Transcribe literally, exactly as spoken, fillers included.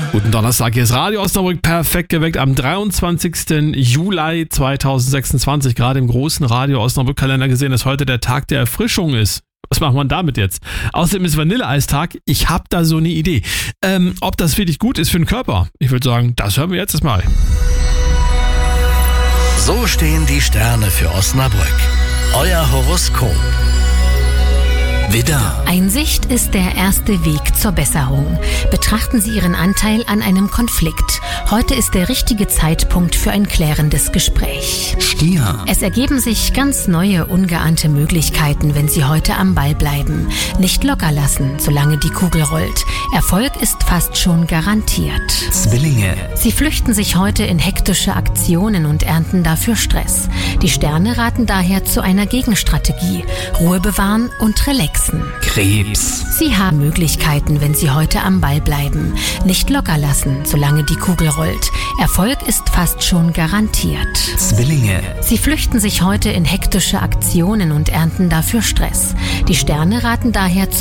Guten Donnerstag, hier ist Radio Osnabrück perfekt geweckt am dreiundzwanzigsten Juli zweitausendsechsundzwanzig. Gerade im großen Radio Osnabrück Kalender gesehen, dass heute der Tag der Erfrischung ist. Was macht man damit jetzt? Außerdem ist Vanilleeistag. Ich habe da so eine Idee. Ähm, ob das wirklich gut ist für den Körper? Ich würde sagen, das hören wir jetzt mal. So stehen die Sterne für Osnabrück. Euer Horoskop. Widder. Einsicht ist der erste Weg zur Besserung. Betrachten Sie Ihren Anteil an einem Konflikt. Heute ist der richtige Zeitpunkt für ein klärendes Gespräch. Stier. Es ergeben sich ganz neue, ungeahnte Möglichkeiten, wenn Sie heute am Ball bleiben. Nicht locker lassen, solange die Kugel rollt. Erfolg ist fast schon garantiert. Zwillinge. Sie flüchten sich heute in hektische Aktionen und ernten dafür Stress. Die Sterne raten daher zu einer Gegenstrategie. Ruhe bewahren und relaxen. Krebs. Sie haben Möglichkeiten, wenn Sie heute am Ball bleiben. Nicht locker lassen, solange die Kugel rollt. Erfolg ist fast schon garantiert. Zwillinge. Sie flüchten sich heute in hektische Aktionen und ernten dafür Stress. Die Sterne raten daher zu